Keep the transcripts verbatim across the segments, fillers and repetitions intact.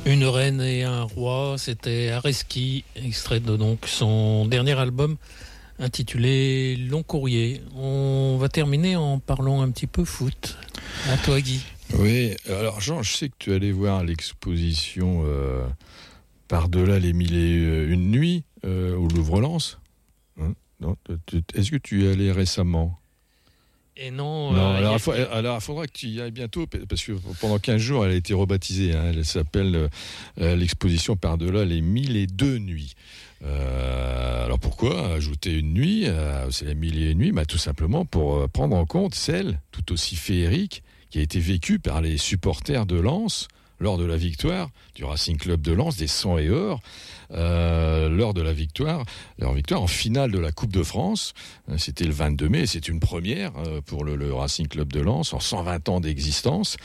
Une reine et un roi, c'était Areski, extrait de donc son dernier album intitulé Long Courrier. On va terminer en parlant un petit peu foot. À toi, Guy. Oui, alors Jean, je sais que tu allais voir l'exposition euh, Par-delà les mille et une nuits euh, au Louvre-Lens. Hein non, est-ce que tu y allais récemment ? Et non, non euh, alors, a... il faut, alors il faudra que tu y ailles bientôt, parce que pendant quinze jours, elle a été rebaptisée. Hein, elle s'appelle euh, l'exposition Par-delà les mille et deux nuits. Euh, alors pourquoi ajouter une nuit euh, C'est les mille et une nuits, bah, tout simplement pour euh, prendre en compte celle, tout aussi féerique, qui a été vécue par les supporters de Lens lors de la victoire du Racing Club de Lens des Sang et Or, euh, lors de la victoire, leur victoire en finale de la Coupe de France. C'était le vingt-deux mai, c'est une première euh, pour le, le Racing Club de Lens en cent vingt ans d'existence.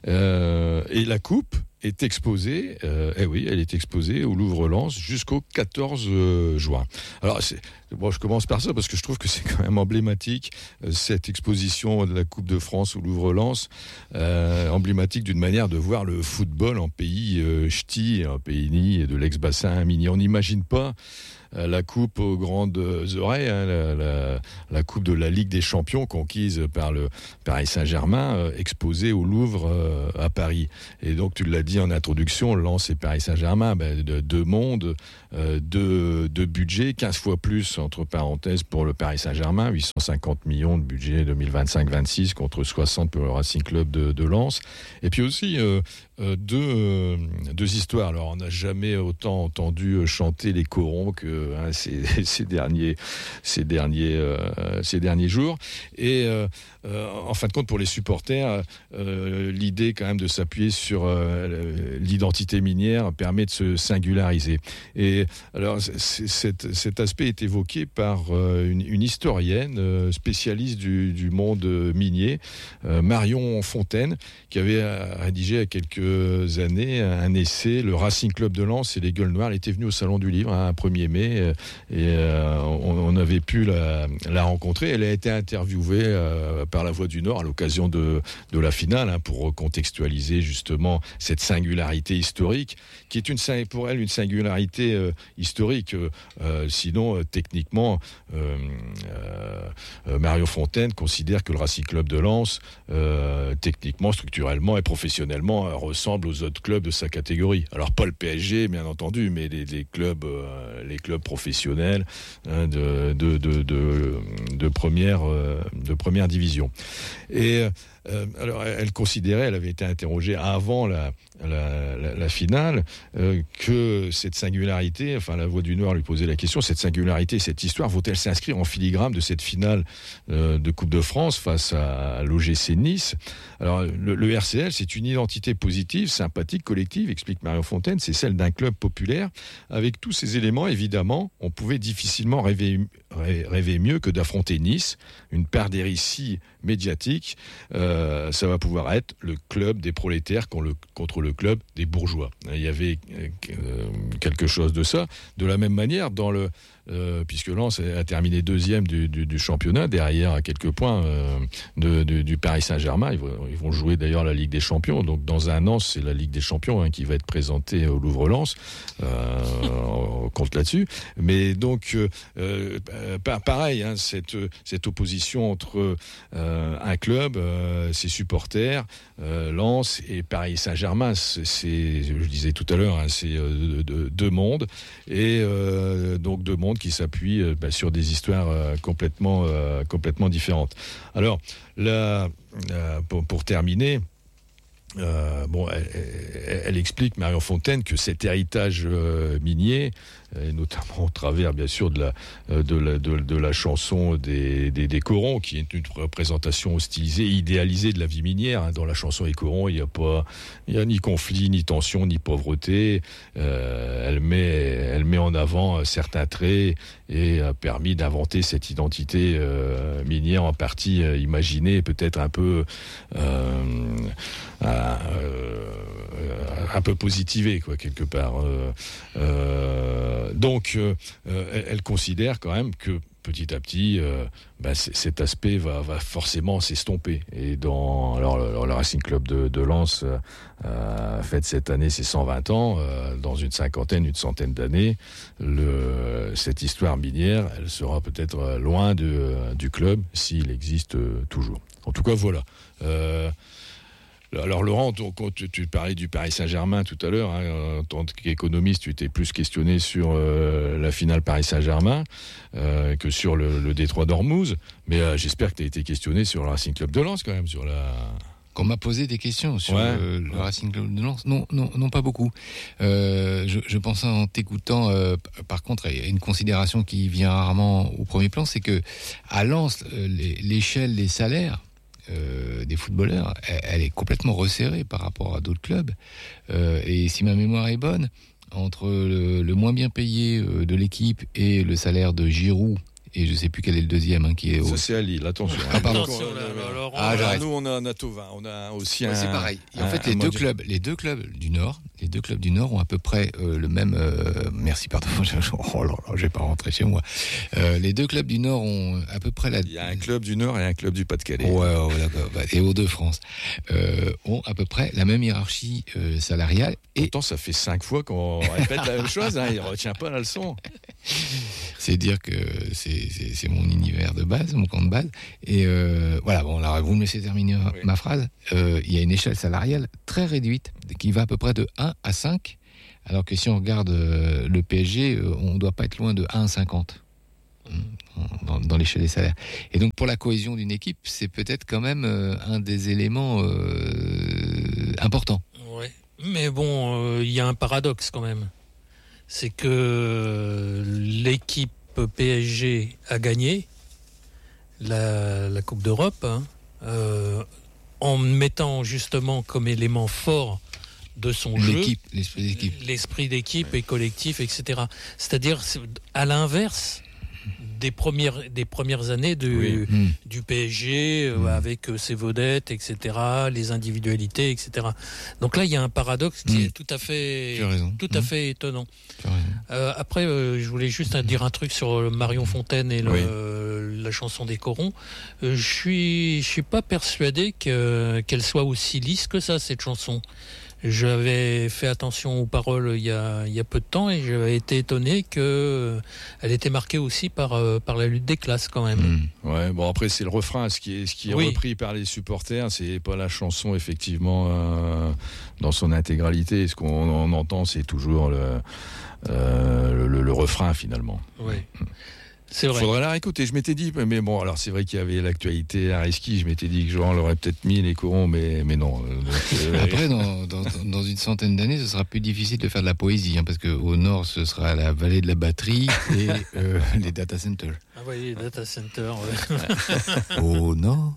Euh, et la coupe est exposée, euh, eh oui, elle est exposée au Louvre-Lens jusqu'au quatorze juin. Alors, c'est, bon, je commence par ça parce que je trouve que c'est quand même emblématique, euh, cette exposition de la Coupe de France au Louvre-Lens, euh, emblématique d'une manière de voir le football en pays euh, ch'ti, en pays ni de l'ex-bassin minier. On n'imagine pas euh, la coupe aux grandes oreilles, hein, la, la, la coupe de la Ligue des Champions conquise par le Paris Saint-Germain, euh, exposée au Louvre euh, à Paris. Et donc, tu l'as dit en introduction, Lens et Paris Saint-Germain, ben, de, deux mondes, euh, deux, deux budgets, quinze fois plus, entre parenthèses, pour le Paris Saint-Germain, huit cent cinquante millions de budget deux mille vingt-cinq vingt-six contre soixante pour le Racing Club de, de Lens. Et puis aussi, euh, euh, deux, euh, deux histoires. Alors, on n'a jamais autant entendu chanter les corons que hein, ces, ces derniers, ces derniers, euh, ces derniers jours. Et euh, euh, en fin de compte, pour les supporters, euh, l'idée quand même de s'appuyer sur euh, l'identité minière permet de se singulariser. Et alors, c'est, cet, cet aspect est évoqué par euh, une, une historienne euh, spécialiste du, du monde minier, euh, Marion Fontaine, qui avait rédigé il y a quelques années un essai, Le Racing Club de Lens et les Gueules Noires. Elle était venue au Salon du Livre, un hein, premier mai, et euh, on, on avait pu la, la rencontrer. Elle a été interviewée euh, par La Voix du Nord à l'occasion de, de la finale, hein, pour contextualiser justement cette singularité historique, qui est une, pour elle une singularité euh, historique. Euh, sinon, euh, techniquement, euh, euh, Marion Fontaine considère que le Racing Club de Lens, euh, techniquement, structurellement et professionnellement, euh, ressemble aux autres clubs de sa catégorie. Alors pas le P S G, bien entendu, mais les, les clubs, euh, les clubs professionnels hein, de, de, de, de, de première, euh, de première division. Et Euh, alors, elle, elle considérait, elle avait été interrogée avant la, la, la, la finale, euh, que cette singularité, enfin la Voix du Nord lui posait la question, cette singularité, cette histoire, vaut-elle s'inscrire en filigrane de cette finale euh, de Coupe de France face à, à l'O G C Nice? Alors, le, le R C L, c'est une identité positive, sympathique, collective, explique Marion Fontaine, c'est celle d'un club populaire. Avec tous ces éléments, évidemment, on pouvait difficilement rêver, rêver mieux que d'affronter Nice, une perdrix médiatique. Euh, ça va pouvoir être le club des prolétaires contre le club des bourgeois. Il y avait euh, quelque chose de ça. De la même manière, dans le, euh, puisque Lens a terminé deuxième du, du, du championnat, derrière à quelques points euh, de, de, du Paris Saint-Germain. Ils vont, ils vont jouer d'ailleurs la Ligue des Champions. Donc dans un an, c'est la Ligue des Champions hein, qui va être présentée au Louvre-Lens. Euh, on compte là-dessus. Mais donc, euh, pareil, hein, cette, cette opposition entre euh, un club, euh, ses supporters, euh, Lens et Paris Saint-Germain, c'est, c'est je disais tout à l'heure, hein, c'est euh, deux, deux mondes. Et euh, donc deux mondes qui s'appuient euh, bah, sur des histoires euh, complètement, euh, complètement différentes. Alors, là, euh, pour, pour terminer, Euh, bon, elle, elle, elle explique, Marion Fontaine, que cet héritage euh, minier, et notamment au travers, bien sûr, de la, de la, de, de la chanson des, des, des corons, qui est une représentation stylisée, idéalisée de la vie minière. Hein. Dans la chanson des corons, il n'y a pas, il y a ni conflit, ni tension, ni pauvreté. Euh, elle met, elle met en avant certains traits et a permis d'inventer cette identité euh, minière en partie euh, imaginée, peut-être un peu, euh, euh, un peu positivée, quoi, quelque part. Euh, euh, donc, euh, elle, elle considère quand même que petit à petit, euh, bah, cet aspect va, va forcément s'estomper. Et dans alors, le, le Racing Club de, de Lens euh, fête cette année ses cent vingt ans. Euh, dans une cinquantaine, une centaine d'années, le, cette histoire minière, elle sera peut-être loin de, du club, s'il existe toujours. En tout cas, voilà. Euh, Alors Laurent, tu, tu parlais du Paris Saint-Germain tout à l'heure. Hein, en tant qu'économiste, tu t'es plus questionné sur euh, la finale Paris Saint-Germain euh, que sur le, le Détroit d'Ormuz. Mais euh, j'espère que tu as été questionné sur le Racing Club de Lens quand même, sur la... Qu'on m'a posé des questions sur ouais. le, le Racing Club de Lens. Non, non, non, pas beaucoup. Euh, je, je pensais en t'écoutant, euh, par contre, il y a une considération qui vient rarement au premier plan, c'est que à Lens, l'échelle des salaires Euh, des footballeurs, elle, elle est complètement resserrée par rapport à d'autres clubs. Euh, et si ma mémoire est bonne, entre le, le moins bien payé euh, de l'équipe et le salaire de Giroud, et je sais plus quel est le deuxième hein, qui est au... Ça c'est à Lille, attention. Ah, pardon. Attention, là, là, alors, ah, là, nous on a un Tovin, on a aussi ouais, un. C'est pareil. Et un, en fait, les deux mondial. clubs, les deux clubs du Nord, les deux clubs du Nord ont à peu près euh, le même. Euh, merci, pardon. Oh là là, je vais pas rentrer chez moi. Euh, les deux clubs du Nord ont à peu près la. Il y a un club du Nord et un club du Pas-de-Calais. Ouais, ouais, d'accord. Et Hauts-de-France euh, ont à peu près la même hiérarchie euh, salariale. Et pourtant, ça fait cinq fois qu'on répète la même chose. Hein, il retient pas la leçon. C'est dire que c'est, c'est, c'est mon univers de base, mon camp de base. Et euh, voilà, bon, alors vous me laissez terminer oui. ma phrase. Euh, il y a une échelle salariale très réduite qui va à peu près de un à cinq, alors que si on regarde euh, le P S G, euh, on ne doit pas être loin de un à cinquante dans, dans l'échelle des salaires. Et donc pour la cohésion d'une équipe, c'est peut-être quand même euh, un des éléments euh, importants. Ouais. Mais bon, il euh, y a un paradoxe quand même. C'est que l'équipe P S G a gagné la, la Coupe d'Europe hein, euh, en mettant justement comme élément fort de son l'équipe, jeu l'esprit d'équipe, l'esprit d'équipe et collectif, et cetera. C'est-à-dire à l'inverse des premières des premières années de, oui. mmh. du P S G euh, mmh. avec euh, ses vedettes, et cetera, les individualités, et cetera. Donc là, il y a un paradoxe qui mmh. est tout à fait tout à mmh. fait étonnant. Euh, après, euh, je voulais juste mmh. dire un truc sur Marion Fontaine et le, oui. euh, la chanson des corons. Euh, je suis je suis pas persuadé que qu'elle soit aussi lisse que ça cette chanson. J'avais fait attention aux paroles il y a, il y a peu de temps et j'avais été étonné qu'elle était marquée aussi par, euh, par la lutte des classes quand même. Mmh. Ouais, bon après c'est le refrain, ce qui est, ce qui est oui. repris par les supporters, c'est pas la chanson effectivement euh, dans son intégralité. Ce qu'on on entend, c'est toujours le, euh, le, le refrain finalement. Oui. C'est vrai. Faudrait la réécouter. Je m'étais dit, mais bon, alors c'est vrai qu'il y avait l'actualité à Reski. Je m'étais dit que Jean l'aurait peut-être mis les corons, mais mais non. Donc, euh... Après, dans, dans dans une centaine d'années, ce sera plus difficile de faire de la poésie, hein, parce que au nord, ce sera la vallée de la batterie et euh, les data centers. Ah oui, les data centers. Ouais. Au nord.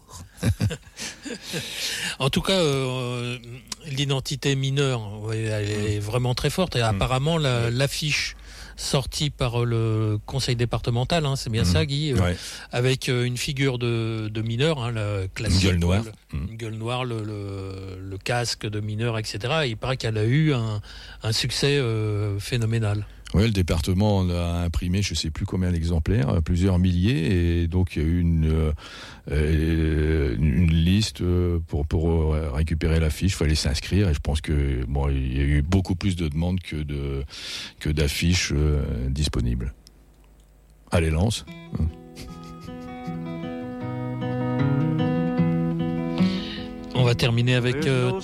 En tout cas, euh, l'identité mineure, ouais, elle est vraiment très forte. Et mmh. apparemment, la, l'affiche sorti par le conseil départemental, hein, c'est bien mmh. ça Guy, euh, ouais. avec euh, une figure de, de mineur, hein, la classique, une gueule noire, le, mmh. une gueule noire, le, le, le casque de mineur, et cetera. Et il paraît qu'elle a eu un, un succès euh, phénoménal. Oui, le département a imprimé, je ne sais plus combien d'exemplaires, plusieurs milliers, et donc il y a eu une, euh, une liste pour, pour récupérer la fiche. Il fallait s'inscrire, et je pense que bon, il y a eu beaucoup plus de demandes que, de, que d'affiches euh, disponibles. Allez, lance. On va terminer avec euh,